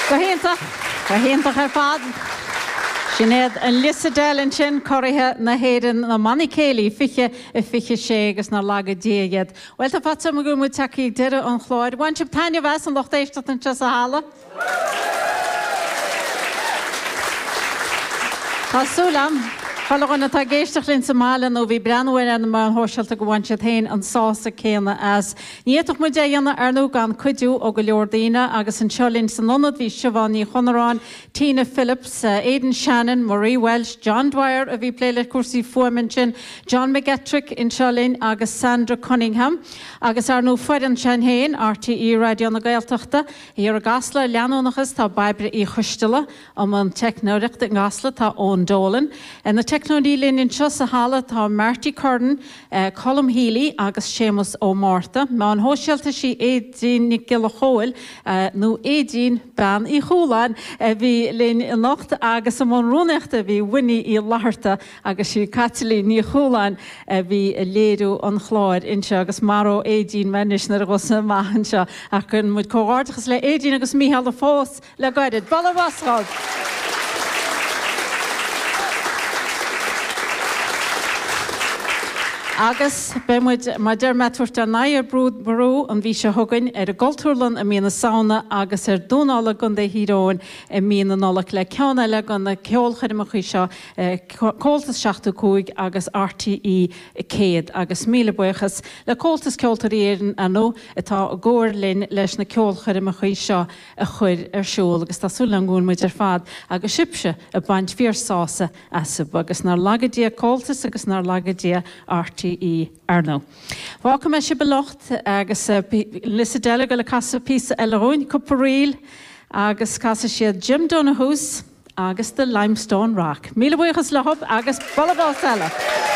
Gohéintach ar fad. Sinead an lisadel sin chorithe na héireann na manicéalaí fiche sé agus na laga déiad. Well tá fat sama go mu takeí deire an chláir. Bhain sib taine bheits an locht éisteach an tes a hála. Tásúlam. Fálaganna tá géisteach linn sa málan ó bhí breanhhair an mar hóseilta go bhain siad hain an sása céanna as. Níoch mu déanana arnú gan cuidiú ó go leordaína agus an seolinn san nonad bhí Siobhaní Chonarán, Tina Phillips, Aidan Shannon, Marie Welsh, John Dwyer a bhí pléile cuasaí fuamin sin, John McGettrick in seolinn agus Sandra Cunningham, agus arnú foiran sin hain RTE Radio na Gaeltachta, ar a gasla leanúnachas tá Baibra í chuistela am an technóireachta an gasla tá ón dólan. Technodí linn in sa hála tá Marty Curran, Colm Healy agus Seamus Ó Martha. Má an hóseilta sí édín ní gil a chóil nó édín ban í chóláin bhí linn in nacht agus am rúnechta bhí winni í laharta agus sí Catalí ní chóláin bhí léadú an chláir inse agus maró édín menis na agus mahan seo ach chun muid cóáirtachas le édín agus míhall a fós le gairid. Balla Vasrád. Agus bemuid má dermatúirt an nair brúd barú an bhí se thugann ar a Goltúrlan a mína saona agus ar dúnála gun de híróin a mína nálach le ceanna le gan na ceolcharimach seo cóltas 65 agus RTE céad agus míle buchas le cóltas ceoltarían anó atá a ggóir linn leis na ceolcharimach seo a chuir ar siúil agus tásúla an gún muid ar fad agus sibse a baint fíorsása asab agus nar lagadí cóltas agus nar lagadí RTE Arno. Welcome me belocht agus lisadela go le casa písa eileróin cupparíl agus casa siad Jim Donahus agus the Limestone Rock. Míle buchas lehab agus ballabá sela.